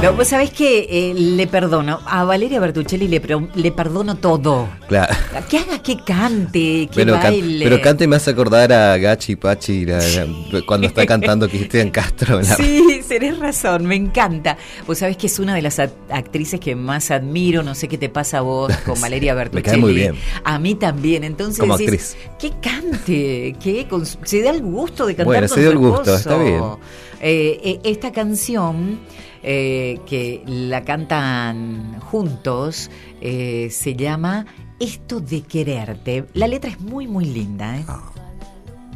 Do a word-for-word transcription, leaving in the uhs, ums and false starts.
Bueno, vos sabés que eh, le perdono. A Valeria Bertuccelli le, pre- le perdono todo. Claro. Que haga, que cante, que Pero, can- baile. pero cante me hace acordar a Gachi Pachi la- la- cuando está cantando Cristian Castro. La... Sí, tenés razón, me encanta. Vos sabés que es una de las act- actrices que más admiro. No sé qué te pasa a vos con Valeria Bertuccelli. Me cae muy bien. A mí también. Entonces Como decís, actriz. que cante, que con su- se da el gusto de cantar Bueno, con se dio su el gusto, esposo. está bien. Eh, eh, esta canción eh, que la cantan juntos eh, se llama Esto de quererte. La letra es muy muy linda, ¿eh? Ah.